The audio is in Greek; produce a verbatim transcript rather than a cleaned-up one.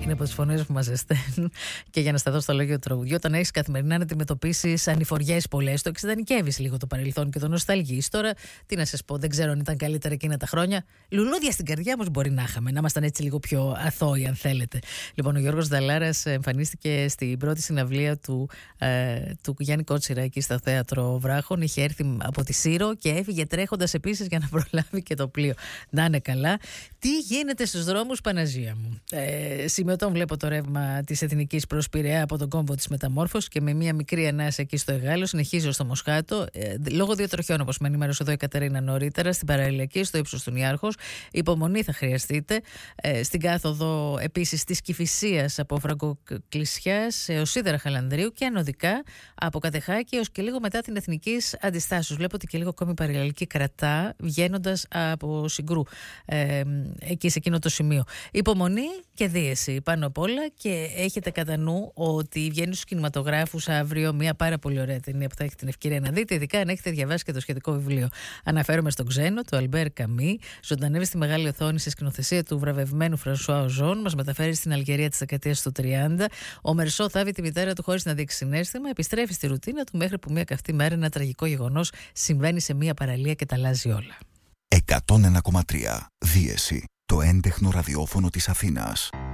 είναι από τις φωνές που μας ζεσταίνουν. Και για να σταθώ στο λόγιο του τραγουδιού, όταν έχεις καθημερινά να αντιμετωπίσεις ανηφοριές πολλές, το εξειδανικεύεις λίγο το παρελθόν και το νοσταλγείς. Τώρα, τι να σας πω, δεν ξέρω αν ήταν καλύτερα εκείνα τα χρόνια. Λουλούδια στην καρδιά όμως μπορεί να είχαμε, να ήμασταν έτσι λίγο πιο αθώοι, αν θέλετε. Λοιπόν, ο Γιώργος Νταλάρας εμφανίστηκε στην πρώτη συναυλία του, ε, του Γιάννη Κότσιρα εκεί στο θέατρο Βράχων. Είχε έρθει από τη Σύρο και έφυγε τρέχοντας επίσης για να προλάβει και το πλοίο. Να είναι καλά. Τι γίνεται στους δρόμους, Παναζία μου? Ε, Σημειωτών βλέπω το ρεύμα της Εθνικής προς Πειραιά από τον κόμβο της Μεταμόρφωσης και με μία μικρή ανάσα εκεί στο Εγάλο. Συνεχίζει ως το Μοσχάτο. Ε, λόγω δύο τροχιών, όπως με ενημέρωσε εδώ η Κατερίνα νωρίτερα, στην παραλιακή, στο ύψος του Νιάρχος. Υπομονή θα χρειαστείτε. Ε, στην κάθοδο επίσης της Κηφισίας από Φραγκοκλησιάς έως Σίδερα Χαλανδρίου και ανωδικά από Κατεχάκη έως και λίγο μετά την Εθνικής Αντιστάσεως. Βλέπω ότι και λίγο ακόμη η παραλιακή κρατά βγαίνοντας από Συγκρού. Ε, εκεί σε εκείνο το σημείο. Υπομονή και δίεση πάνω απ' όλα, και έχετε κατά νου ότι βγαίνει στους κινηματογράφους αύριο μια πάρα πολύ ωραία ταινία που θα έχετε την ευκαιρία να δείτε, ειδικά αν έχετε διαβάσει και το σχετικό βιβλίο. Αναφέρομαι στον Ξένο, του Αλμπέρ Καμί. Ζωντανεύει στη μεγάλη οθόνη σε σκηνοθεσία του βραβευμένου Φρανσουά Οζόν. Μας μεταφέρει στην Αλγερία της δεκαετίας του τριάντα. Ο Μερσό θάβει τη μητέρα του χωρίς να δείξει συναίσθημα, επιστρέφει στη ρουτίνα του μέχρι που μια καυτή μέρα ένα τραγικό γεγονός συμβαίνει σε μια παραλία και τα αλλάζει όλα. εκατόν ένα κόμμα τρία Δίεση, το έντεχνο ραδιόφωνο της Αθήνας.